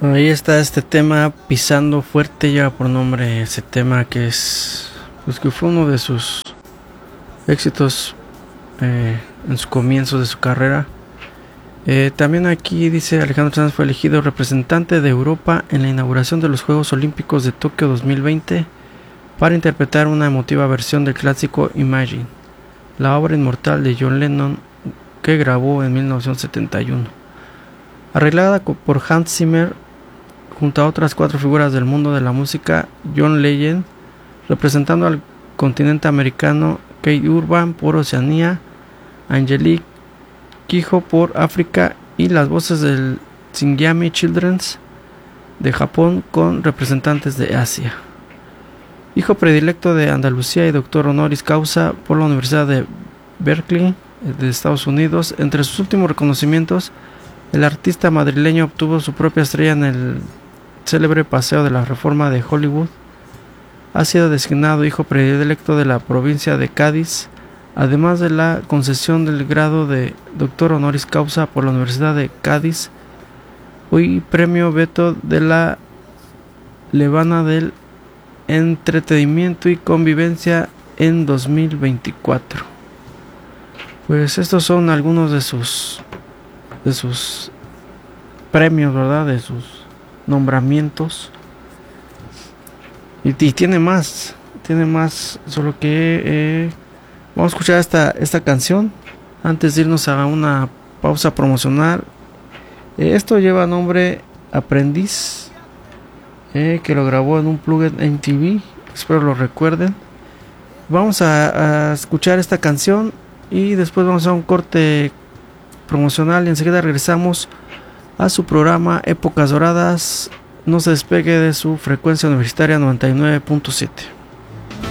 Ahí está este tema, Pisando Fuerte, lleva por nombre ese tema que es, pues que fue uno de sus éxitos en su comienzo de su carrera. También aquí dice Alejandro Sanz fue elegido representante de Europa en la inauguración de los Juegos Olímpicos de Tokio 2020 para interpretar una emotiva versión del clásico Imagine, la obra inmortal de John Lennon que grabó en 1971. Arreglada por Hans Zimmer junto a otras 4 figuras del mundo de la música, John Legend representando al continente americano, Keith Urban por Oceanía, Angelique Kidjo por África y las voces del Shinigami Children's de Japón con representantes de Asia. Hijo predilecto de Andalucía y doctor honoris causa por la Universidad de Berkeley de Estados Unidos, entre sus últimos reconocimientos, el artista madrileño obtuvo su propia estrella en el célebre Paseo de la Reforma de Hollywood. Ha sido designado hijo predilecto de la provincia de Cádiz, además de la concesión del grado de doctor honoris causa por la Universidad de Cádiz y premio Beto de la Levana del Entretenimiento y Convivencia en 2024. Pues estos son algunos de sus premios, ¿verdad? De sus nombramientos. Y tiene más, solo que vamos a escuchar esta canción antes de irnos a una pausa promocional. Esto lleva nombre Aprendiz, que lo grabó en un plugin MTV, espero lo recuerden. Vamos a escuchar esta canción y después vamos a un corte promocional y enseguida regresamos a su programa Épocas Doradas. No se despegue de su frecuencia universitaria 99.7.